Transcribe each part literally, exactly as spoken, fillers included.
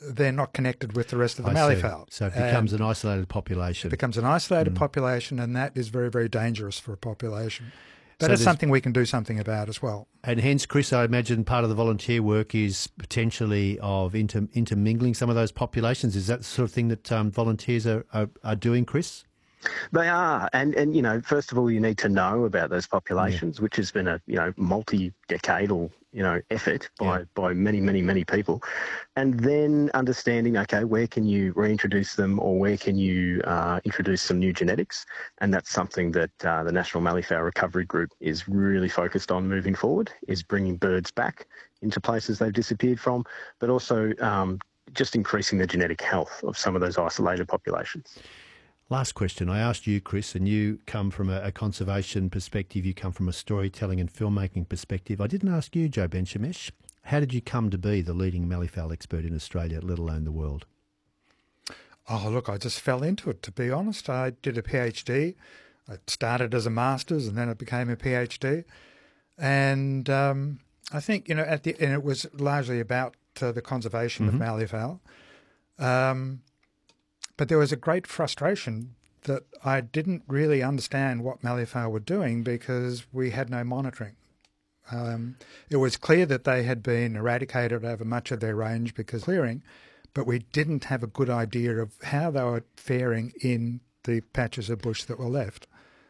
they're not connected with the rest of the I mallee see. fowl. So it becomes And an isolated population. It becomes an isolated Mm. population, and that is very, very dangerous for a population. But So it's there's- something we can do something about as well. And hence, Chris, I imagine part of the volunteer work is potentially of inter, intermingling some of those populations. Is that the sort of thing that um, volunteers are, are, are doing, Chris? They are, and and you know, first of all, you need to know about those populations, yeah. which has been a you know multi-decadal you know effort by, yeah. by many many many people, and then understanding, okay, where can you reintroduce them, or where can you uh, introduce some new genetics, and that's something that uh, the National Malleefowl Recovery Group is really focused on moving forward, is bringing birds back into places they've disappeared from, but also um, just increasing the genetic health of some of those isolated populations. Last question. I asked you, Chris, and you come from a, a conservation perspective. You come from a storytelling and filmmaking perspective. I didn't ask you, Joe Benchamech. How did you come to be the leading malleefowl expert in Australia, let alone the world? Oh, look, I just fell into it, to be honest. I did a PhD. I started as a master's and then it became a PhD. And um, I think, you know, at the and it was largely about uh, the conservation mm-hmm. of malleefowl. Um But there was a great frustration that I didn't really understand what malleefowl were doing because we had no monitoring. Um, it was clear that they had been eradicated over much of their range because of clearing, but we didn't have a good idea of how they were faring in the patches of bush that were left.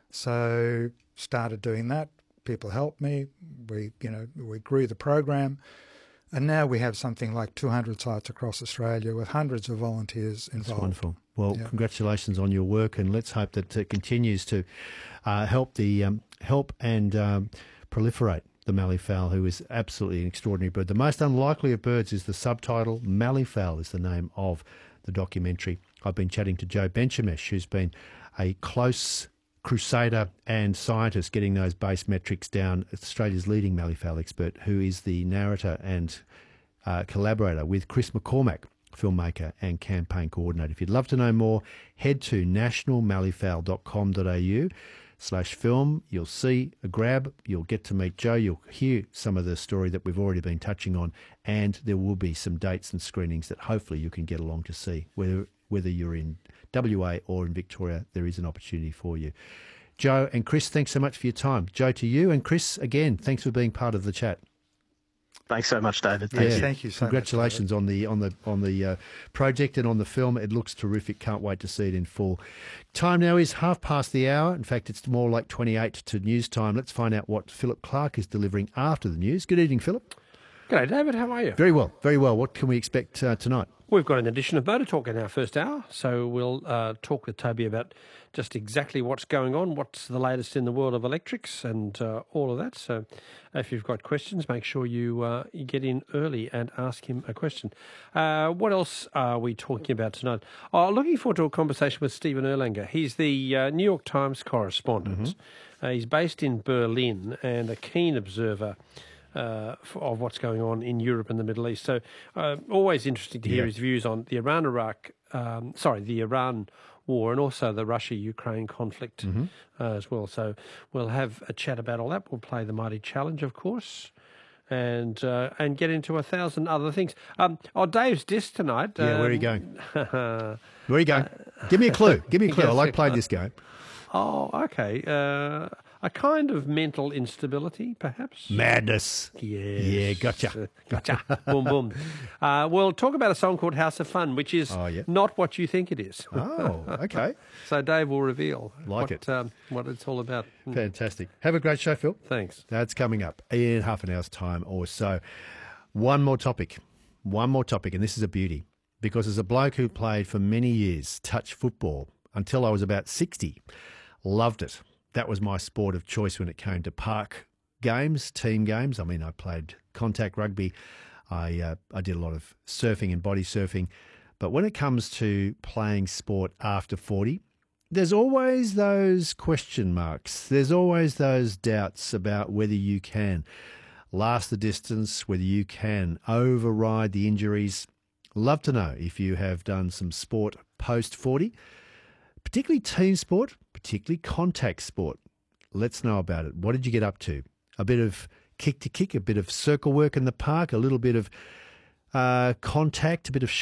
So started doing that. People helped me. We, you know, we grew the program. And now we have something like two hundred sites across Australia with hundreds of volunteers involved. That's wonderful. Well, yeah. Congratulations on your work, and let's hope that it continues to uh, help the um, help and um, proliferate the malleefowl, who is absolutely an extraordinary bird. The most unlikely of birds is the subtitle. Malleefowl is the name of the documentary. I've been chatting to Joe Benchamech, who's been a close crusader and scientist getting those base metrics down, Australia's leading malleefowl expert, who is the narrator and uh, collaborator with Chris McCormack, filmmaker and campaign coordinator. If you'd love to know more, head to national malleefowl dot com dot a u slash film. You'll see a grab. You'll get to meet Joe. You'll hear some of the story that we've already been touching on, and there will be some dates and screenings that hopefully you can get along to see. Whether whether you're in W A or in Victoria, there is an opportunity for you. Joe and Chris, thanks so much for your time. Joe, to you, and Chris, again, thanks for being part of the chat. Thanks so much, David. Thank yeah. you. Thank you so Congratulations much, on the on the on the uh, project and on the film. It looks terrific. Can't wait to see it in full. Time now is half past the hour. In fact, it's more like twenty-eight to news time. Let's find out what Philip Clark is delivering after the news. Good evening, Philip. G'day, David. How are you? Very well, very well. What can we expect uh, tonight? We've got an edition of Motor Talk in our first hour, so we'll uh, talk with Toby about just exactly what's going on, what's the latest in the world of electrics and uh, all of that. So if you've got questions, make sure you, uh, you get in early and ask him a question. Uh, what else are we talking about tonight? Oh, looking forward to a conversation with Stephen Erlanger. He's the uh, New York Times correspondent. Mm-hmm. Uh, he's based in Berlin and a keen observer Uh, of what's going on in Europe and the Middle East. So uh, always interesting to hear yeah. his views on the Iran-Iraq, um, sorry, the Iran war and also the Russia-Ukraine conflict mm-hmm. uh, as well. So we'll have a chat about all that. We'll play the Mighty Challenge, of course, and uh, and get into a thousand other things. Um, oh, Dave's disc tonight. Yeah, um, where are you going? Where are you going? Give me a clue. Give me a clue. I like playing this game. Oh, okay. Uh, a kind of mental instability, perhaps? Madness. Yes. Yeah, gotcha. Gotcha. Boom, boom. Uh, we'll talk about a song called House of Fun, which is oh, yeah. not what you think it is. Oh, okay. So Dave will reveal like what, it. Um, what it's all about. Fantastic. Have a great show, Phil. Thanks. That's coming up in half an hour's time or so. One more topic. One more topic, and this is a beauty, because as a bloke who played for many years touch football until I was about sixty, loved it. That was my sport of choice when it came to park games, team games. I mean, I played contact rugby. I uh, I did a lot of surfing and body surfing. But when it comes to playing sport after forty, there's always those question marks. There's always those doubts about whether you can last the distance, whether you can override the injuries. Love to know if you have done some sport post forty, particularly team sport, particularly contact sport. Let's know about it. What did you get up to? A bit of kick to kick, a bit of circle work in the park, a little bit of uh, contact, a bit of